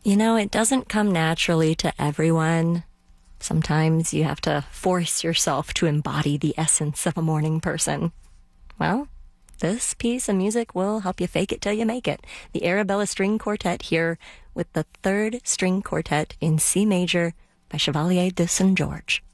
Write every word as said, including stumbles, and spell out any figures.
You know, it doesn't come naturally to everyone. Sometimes you have to force yourself to embody the essence of a morning person. Well, this piece of music will help you fake it till you make it. The Arabella String Quartet here with the third string quartet in C major by Chevalier de Saint George.